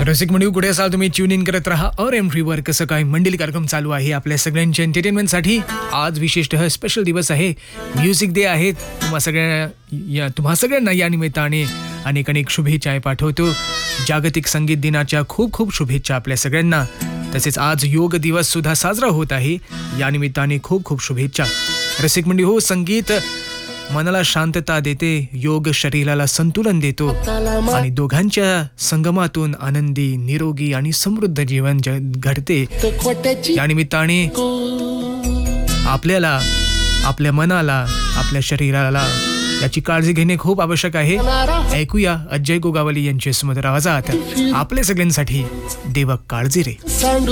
रसिक मंडळी कुठे असाल तुम्ही ट्यून इन करत राहा और एम वर. कसं काय मंडळी कार्यक्रम चालू आहे आपल्या सगळ्यांच्या एंटरटेनमेंटसाठी. आज विशिष्ट स्पेशल दिवस आहे, म्युझिक डे आहे. तुम्हा सगळ्यांना या निमित्ताने अनेक अनेक शुभेच्छा पाठवतो. जागतिक संगीत दिनाच्या खूप खूप शुभेच्छा आपल्या सगळ्यांना. तसेच आज योग दिवस सुद्धा साजरा होत आहे, या निमित्ताने खूप खूप शुभेच्छा. रसिक मंडळी हो, संगीत मनाला शांतता देते, योग शरीराला संतुलन देतो आणि दोघांच्या संगमातून आनंदी, निरोगी आणि समृद्ध जीवन घडते. या निमित्ताने आपल्याला, आपल्या मनाला, आपल्या शरीराला याची काळजी घेणे खूप आवश्यक आहे. ऐकूया अजय गोगावली यांच्या सुमधुर आवाजात आपल्या सगळ्यांसाठी देवा काळजी रे.